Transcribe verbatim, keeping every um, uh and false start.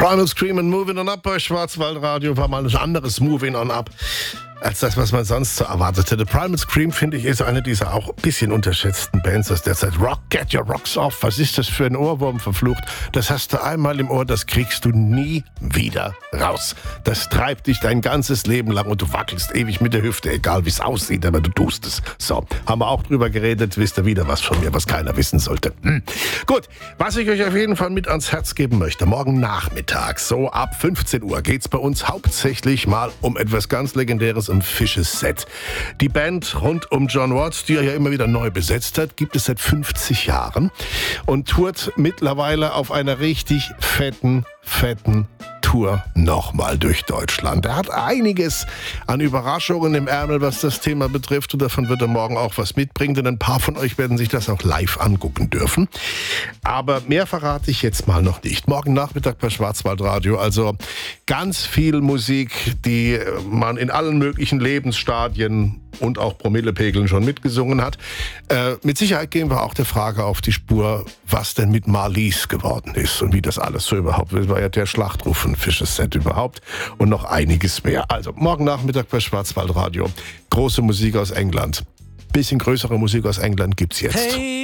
Primal Scream and Moving On Up bei Schwarzwaldradio war mal ein anderes Moving On Up als das, was man sonst so erwartete. The Primal Scream, finde ich, ist eine dieser auch ein bisschen unterschätzten Bands aus der Zeit. Rock, get your rocks off. Was ist das für ein Ohrwurm, verflucht? Das hast du einmal im Ohr, das kriegst du nie wieder raus. Das treibt dich dein ganzes Leben lang und du wackelst ewig mit der Hüfte, egal wie es aussieht, aber du tust es. So, haben wir auch drüber geredet, wisst ihr wieder was von mir, was keiner wissen sollte. Hm. Gut, was ich euch auf jeden Fall mit ans Herz geben möchte, morgen Nachmittag, so ab fünfzehn Uhr, geht's bei uns hauptsächlich mal um etwas ganz Legendäres, um Fishes Set. Die Band rund um John Watts, die er ja immer wieder neu besetzt hat, gibt es seit fünfzig Jahren und tourt mittlerweile auf einer richtig fetten, fetten Tour nochmal durch Deutschland. Er hat einiges an Überraschungen im Ärmel, was das Thema betrifft, und davon wird er morgen auch was mitbringen, denn ein paar von euch werden sich das auch live angucken dürfen. Aber mehr verrate ich jetzt mal noch nicht. Morgen Nachmittag bei Schwarzwaldradio, also ganz viel Musik, die man in allen möglichen Lebensstadien und auch Promillepegeln schon mitgesungen hat. Äh, mit Sicherheit gehen wir auch der Frage auf die Spur, was denn mit Marlies geworden ist und wie das alles so überhaupt ist. War ja der Schlachtruf von Fishes Set überhaupt und noch einiges mehr. Also morgen Nachmittag bei Schwarzwaldradio. Große Musik aus England. Bisschen größere Musik aus England gibt's jetzt. Hey.